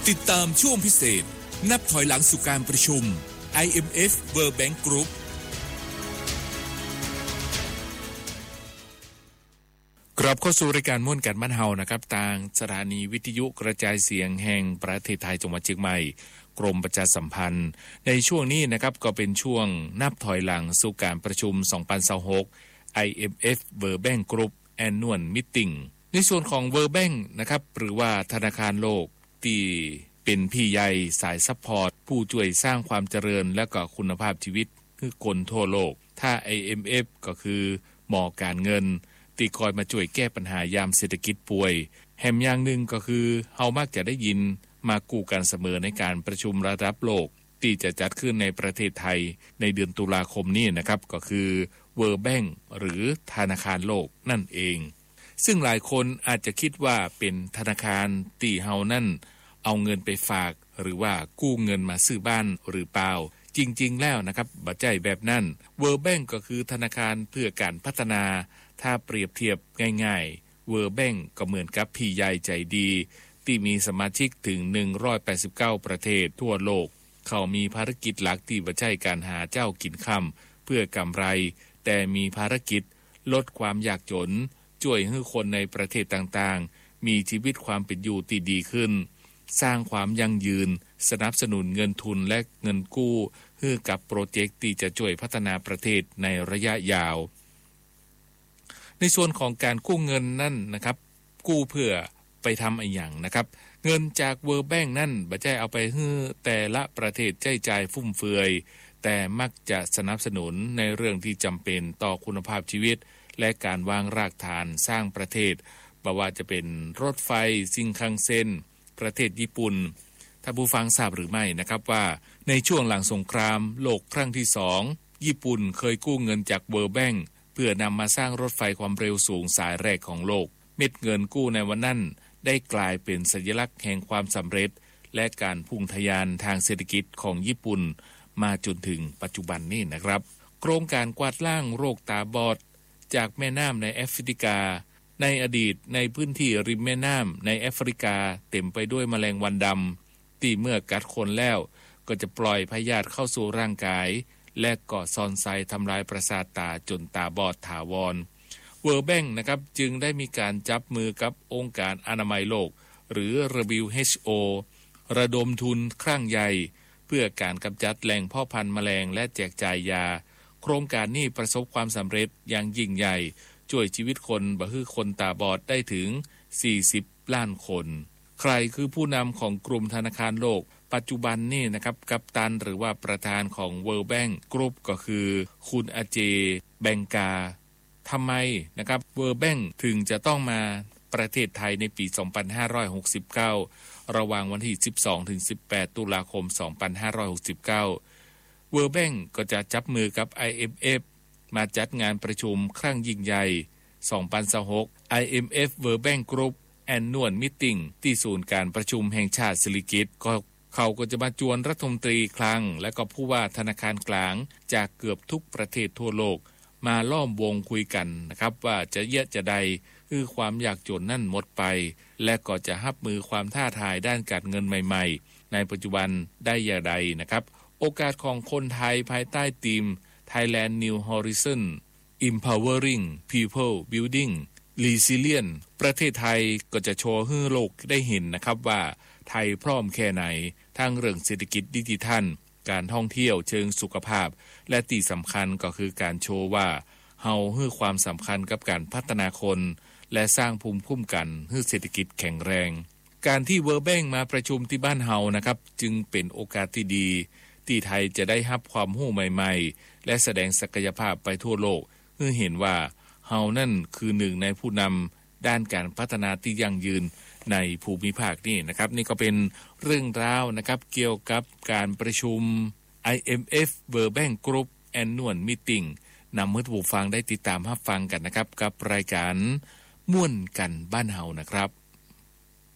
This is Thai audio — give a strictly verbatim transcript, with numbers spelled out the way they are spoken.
ติดตามช่วงพิเศษนับถอยหลังสู่การประชุม ไอ เอ็ม เอฟ World Bank Group กลับเข้าสู่รายการม่วนกันบ้านเฮานะครับทางสถานีวิทยุกระจายเสียงแห่งประเทศไทยจังหวัดเชียงใหม่กรมประชาสัมพันธ์ในช่วงนี้นะครับก็เป็นช่วงนับถอยหลังสู่การประชุมสองพันยี่สิบหก ไอ เอ็ม เอฟ World Bank Group Annual Meeting ในส่วนของ World Bank นะครับหรือว่าธนาคารโลกที่เป็นพี่ใหญ่สายซัพพอร์ตผู้ช่วยสร้างความเจริญและก็คุณภาพชีวิตคือคนทั่วโลกถ้า ไอ เอ็ม เอฟ ก็คือหมอการเงินที่คอยมาช่วยแก้ปัญหายามเศรษฐกิจป่วยแถมอย่างหนึ่งก็คือเฮามักจะได้ยินมากู้กันเสมอในการประชุมระดับโลกที่จะจัดขึ้นในประเทศไทยในเดือนตุลาคมนี้นะครับก็คือ World Bank หรือธนาคารโลกนั่นเองซึ่งหลายคนอาจจะคิดว่าเป็นธนาคารที่เฮานั่นเอาเงินไปฝากหรือว่ากู้เงินมาซื้อบ้านหรือเปล่าจริงๆแล้วนะครับบ่ใช่แบบนั้น World Bank ก็คือธนาคารเพื่อการพัฒนาถ้าเปรียบเทียบง่ายๆ World Bank ก็เหมือนกับพี่ใหญ่ใจดีที่มีสมาชิกถึงหนึ่งร้อยแปดสิบเก้าประเทศทั่วโลกเขามีภารกิจหลักที่บ่ใช่การหาเจ้ากินค่ำเพื่อกำไรแต่มีภารกิจลดความยากจนช่วยให้คนในประเทศต่างๆมีชีวิตความเป็นอยู่ที่ดีขึ้นสร้างความยั่งยืนสนับสนุนเงินทุนและเงินกู้ให้กับโปรเจกต์ที่จะช่วยพัฒนาประเทศในระยะยาวในส่วนของการกู้เงินนั่นนะครับกู้เพื่อไปทำอีกอย่างนะครับเงินจาก World Bank นั่นบ่ใช่เอาไปให้แต่ละประเทศใช้จ่ายฟุ่มเฟือยแต่มักจะสนับสนุนในเรื่องที่จำเป็นต่อคุณภาพชีวิตและการวางรากฐานสร้างประเทศบ่ว่าจะเป็นรถไฟซิงคังเซ็นประเทศญี่ปุ่นถ้าผู้ฟังทราบหรือไม่นะครับว่าในช่วงหลังสงครามโลกครั้งที่สองญี่ปุ่นเคยกู้เงินจาก World Bank เพื่อนำมาสร้างรถไฟความเร็วสูงสายแรกของโลกเม็ดเงินกู้ในวันนั้นได้กลายเป็นสัญลักษณ์แห่งความสำเร็จและการพุ่งทะยานทางเศรษฐกิจของญี่ปุ่นมาจนถึงปัจจุบันนี้นะครับโครงการกวาดล้างโรคตาบอดจากแม่น้ำในแอฟริกาในอดีตในพื้นที่ริมแม่น้ำในแอฟริกาเต็มไปด้วยแมลงวันดำที่เมื่อกัดคนแล้วก็จะปล่อยพยาธิเข้าสู่ร่างกายและก่อซ่อนไซทำลายประสาทตาจนตาบอดถาวร World Bank นะครับจึงได้มีการจับมือกับองค์การอนามัยโลกหรือ ดับเบิลยู เอช โอ ระดมทุนครั้งใหญ่เพื่อการกำจัดแหล่งเพาะพันธุ์แมลงและแจกจ่ายยาโครงการนี้ประสบความสำเร็จอย่างยิ่งใหญ่ช่วยชีวิตคนบ่คือคนตาบอดได้ถึงสี่สิบล้านคนใครคือผู้นำของกลุ่มธนาคารโลกปัจจุบันนี่นะครับกัปตันหรือว่าประธานของ World Bank Group ก็คือคุณอาเจแบงกาทำไมนะครับ World Bank ถึงจะต้องมาประเทศไทยในปีสองพันห้าร้อยหกสิบเก้าระหว่างวันที่สิบสองถึงสิบแปดตุลาคมสองพันห้าร้อยหกสิบเก้า World Bank ก็จะจับมือกับ ไอ เอ็ม เอฟ มาจัดงานประชุมครั้งยิ่งใหญ่สองพันยี่สิบหก ไอ เอ็ม เอฟ World Bank Group Annual Meeting ที่ศูนย์การประชุมแห่งชาติสิริกิติ์ก็เขาก็จะมาจวนรัฐมนตรีคลังและก็ผู้ว่าธนาคารกลางจากเกือบทุกประเทศทั่วโลกมาล้อมวงคุยกันนะครับว่าจะเยอะจะใดคือความยากจนนั่นหมดไปและก็จะรับมือความท้าทายด้านการเงินใหม่ๆในปัจจุบันได้อย่างใดนะครับโอกาสของคนไทยภายใต้ธีม Thailand New Horizon Empowering People Building Resilient ประเทศไทยก็จะโชว์ให้โลกได้เห็นนะครับว่าไทยพร้อมแค่ไหนทั้งเรื่องเศรษฐกิจดิจิทัลการท่องเที่ยวเชิงสุขภาพและที่สำคัญก็คือการโชว์ว่าเฮาให้ความสำคัญกับการพัฒนาคนและสร้างภูมิคุ้มกันให้เศรษฐกิจแข็งแรงการที่ World Bank มาประชุมที่บ้านเฮานะครับจึงเป็นโอกาสที่ดีที่ไทยจะได้รับความรู้ใหม่ๆและแสดงศักยภาพไปทั่วโลกเพื่อเห็นว่าเฮานั่นคือหนึ่งในผู้นำด้านการพัฒนาที่ยั่งยืนในภูมิภาคนี้นะครับนี่ก็เป็นเรื่องราวนะครับเกี่ยวกับการประชุม ไอ เอ็ม เอฟ World Bank Group Annual Meeting นำให้ผู้ฟังได้ติดตามรับฟังกันนะครับกับรายการม่วนกันบ้านเฮานะครับ